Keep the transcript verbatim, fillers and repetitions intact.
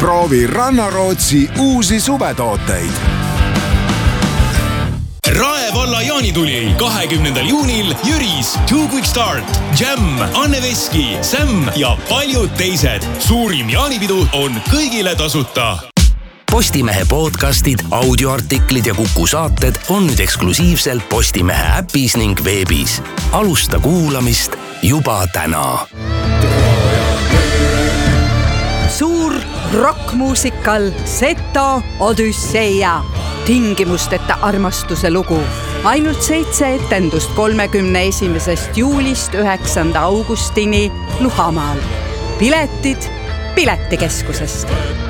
Proovi Rannarootsi uusi suvetooteid. Rae valla jaanituli kahekümnendal juunil Jüris, Two Quick Start, Jam, Anne Veski, Sam ja paljud teised. Suurim jaanipidu on kõigile tasuta. Postimehe podcastid, audioartiklid ja Kuku saated on nüüd eksklusiivselt Postimehe äpis ning veebis. Alusta kuulamist juba täna. Suur rockmuusikal Seto Odüsseia. Tingimusteta armastuse lugu. Ainult seitse etendust kolmekümne esimesest juulist üheksanda augustini Luhamaal. Piletid Piletikeskusest.